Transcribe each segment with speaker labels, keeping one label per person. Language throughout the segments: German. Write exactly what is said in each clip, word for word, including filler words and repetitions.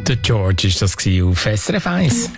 Speaker 1: Der George ist das auf S R F eins.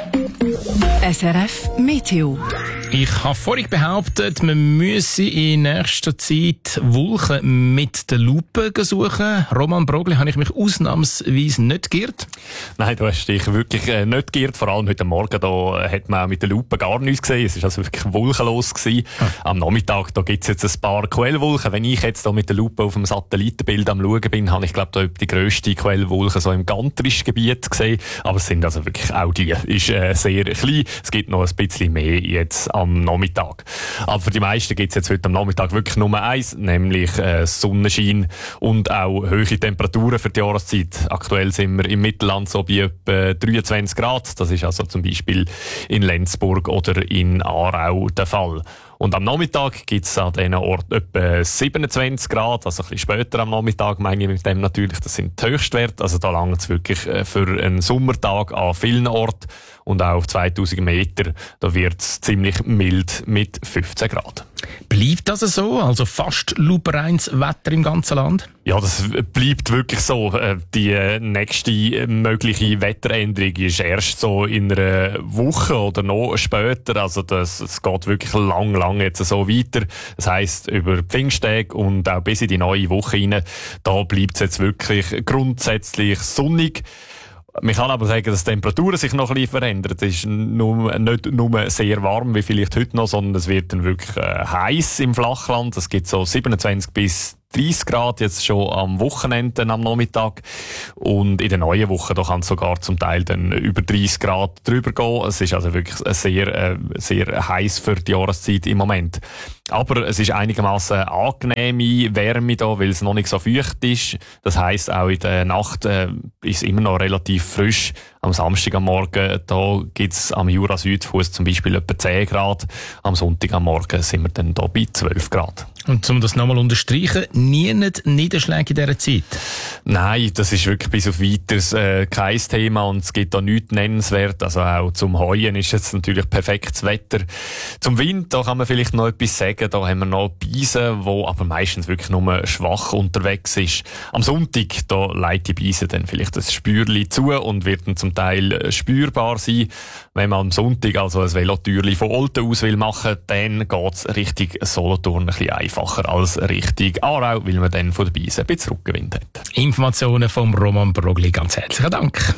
Speaker 2: S R F Meteo.
Speaker 1: Ich habe vorhin behauptet, man müsse in nächster Zeit Wolken mit der Lupe suchen. Roman Brogli, habe ich mich ausnahmsweise nicht geirrt?
Speaker 3: Nein, du hast dich wirklich äh, nicht geirrt. Vor allem heute Morgen da hat man auch mit der Lupe gar nichts gesehen. Es war also wirklich wolkenlos gewesen. Ah. Am Nachmittag da gibt es jetzt ein paar Quellwolken. Wenn ich jetzt da mit der Lupe auf dem Satellitenbild am Schauen bin, habe ich glaube da die grösste Quellwolke so im Gantrisch-Gebiet gesehen. Aber es sind also wirklich auch die. Ist äh, sehr klein. Es gibt noch ein bisschen mehr jetzt am Nachmittag. Aber für die meisten gibt es jetzt heute am Nachmittag wirklich nur eins, nämlich äh, Sonnenschein und auch hohe Temperaturen für die Jahreszeit. Aktuell sind wir im Mittelland so bei etwa dreiundzwanzig Grad. Das ist also zum Beispiel in Lenzburg oder in Aarau der Fall. Und am Nachmittag gibt es an diesen Orten etwa siebenundzwanzig Grad, also ein bisschen später am Nachmittag, meine ich mit dem natürlich, das sind die Höchstwerte, also da langt es wirklich für einen Sommertag an vielen Orten und auch auf zweitausend Meter, da wird es ziemlich mild mit fünfzehn Grad.
Speaker 1: Bleibt das so? Also fast lupereins Wetter im ganzen Land?
Speaker 3: Ja, das bleibt wirklich so. Die nächste mögliche Wetteränderung ist erst so in einer Woche oder noch später. Also das, es geht wirklich lang, lang jetzt so weiter. Das heisst, über Pfingsttage und auch bis in die neue Woche rein, da bleibt es jetzt wirklich grundsätzlich sonnig. Man kann aber sagen, dass die Temperaturen sich noch ein bisschen verändern. Es ist nur, nicht nur sehr warm wie vielleicht heute noch, sondern es wird dann wirklich äh, heiß im Flachland. Es gibt so siebenundzwanzig bis dreißig Grad jetzt schon am Wochenende am Nachmittag. Und in der neuen Woche da kann es sogar zum Teil dann über dreißig Grad drüber gehen. Es ist also wirklich sehr, äh, sehr heiß für die Jahreszeit im Moment. Aber es ist einigermaßen angenehme Wärme da, weil es noch nicht so feucht ist. Das heisst, auch in der Nacht äh, ist es immer noch relativ frisch. Am Samstag am Morgen, da gibt es am Jura-Südfuss zum Beispiel etwa zehn Grad. Am Sonntag am Morgen sind wir dann da bei zwölf Grad.
Speaker 1: Und um das nochmal unterstreichen, nie nicht Niederschläge in dieser Zeit?
Speaker 3: Nein, das ist wirklich bis auf Weiteres äh, kein Thema und es gibt da nichts nennenswert. Also auch zum Heuen ist jetzt natürlich perfektes Wetter. Zum Wind, da kann man vielleicht noch etwas sagen. Da haben wir noch Beise, wo aber meistens wirklich nur schwach unterwegs ist. Am Sonntag, da leitet die Beise dann vielleicht das Spürli zu und wird dann zum Teil spürbar sein. Wenn man am Sonntag also ein Velotürli von Olten aus will machen, dann geht's Richtung Solothurn ein bisschen einfacher als Richtung Aarau, weil man dann von der Beise ein bisschen Rückenwind hat.
Speaker 1: Informationen vom Roman Brogli, ganz herzlichen Dank.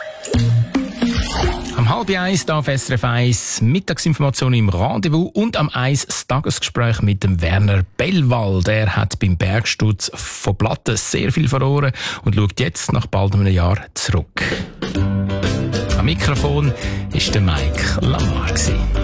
Speaker 1: Am halb eins auf S R F eins Mittagsinformationen im Rendezvous und am eins das Tagesgespräch mit dem Werner Bellwald. Er hat beim Bergsturz von Platten sehr viel verloren und schaut jetzt nach bald einem Jahr zurück. Am Mikrofon war der Mike Lamar.